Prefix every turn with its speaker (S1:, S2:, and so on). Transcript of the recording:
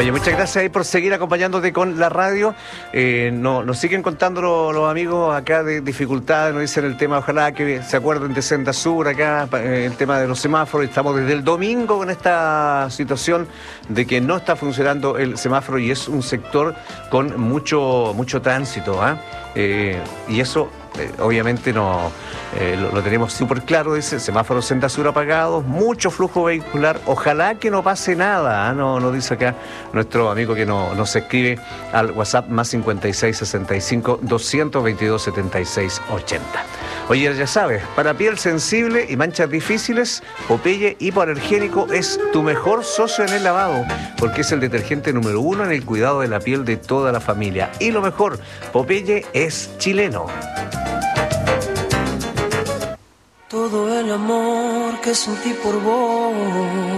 S1: Oye, muchas gracias ahí por seguir acompañándote con la radio. Nos siguen contando los amigos acá de dificultades, nos dicen el tema, ojalá que se acuerden de Senda Sur acá, el tema de los semáforos. Estamos desde el domingo con esta situación de que no está funcionando el semáforo y es un sector con mucho tránsito, y eso obviamente no lo tenemos súper claro, dice semáforo Senda Sur apagados, mucho flujo vehicular, ojalá que no pase nada, nos dice acá nuestro amigo que nos escribe al WhatsApp más 56 65 222 76 80. Oye, ya sabes, para piel sensible y manchas difíciles, Popeye hipoalergénico es tu mejor socio en el lavado, porque es el detergente número 1 en el cuidado de la piel de toda la familia. Y lo mejor, Popeye es chileno.
S2: Todo el amor que sentí por vos